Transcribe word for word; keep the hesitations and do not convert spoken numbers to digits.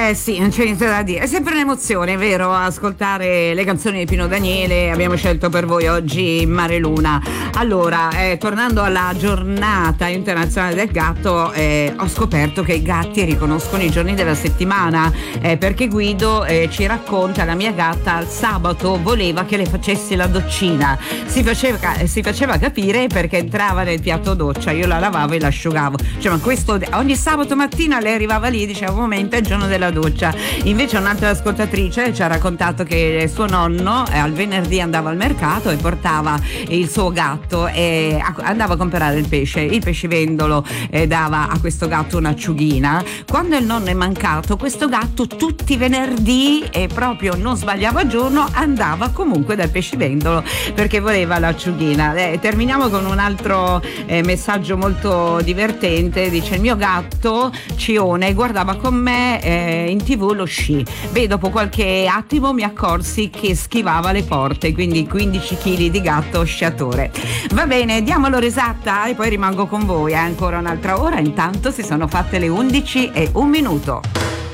Eh sì, non c'è niente da dire. È sempre un'emozione, vero? Ascoltare le canzoni di Pino Daniele. Abbiamo scelto per voi oggi Mare Luna. Allora, eh, tornando alla giornata internazionale del gatto, eh, ho scoperto che i gatti riconoscono i giorni della settimana, eh, perché Guido eh, ci racconta: la mia gatta al sabato voleva che le facessi la doccina. Si faceva, si faceva capire perché entrava nel piatto doccia, io la lavavo e l'asciugavo. Cioè, ma questo ogni sabato mattina lei arrivava lì e diceva: un momento, è il giorno della doccia. Invece un'altra ascoltatrice ci ha raccontato che suo nonno eh, al venerdì andava al mercato e portava il suo gatto e andava a comprare il pesce. Il pescivendolo eh, dava a questo gatto un'acciughina. Quando il nonno è mancato, questo gatto tutti i venerdì, e proprio non sbagliava giorno, andava comunque dal pescivendolo perché voleva l'acciughina. Eh, terminiamo con un altro eh, messaggio molto divertente. Dice: il mio gatto Cione guardava con me eh, in tv lo sci. Beh, dopo qualche attimo mi accorsi che schivava le porte, quindi quindici chili di gatto sciatore. Va bene, diamo l'ora esatta e poi rimango con voi eh, ancora un'altra ora. Intanto si sono fatte le undici e un minuto.